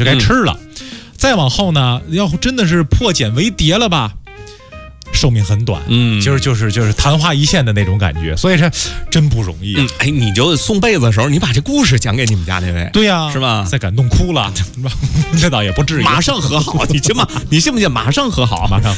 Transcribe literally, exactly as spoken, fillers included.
就该吃了。嗯、再往后呢，要真的是破茧为蝶了吧？寿命很短，嗯，就是就是就是昙花一现的那种感觉，所以这真不容易、啊。 嗯，哎，你就送被子的时候，你把这故事讲给你们家那位， 对呀、啊， 是吧？ 再感动哭了，那倒也不至于， 马上和好，你信吗？你信不信？马上和好， 马上。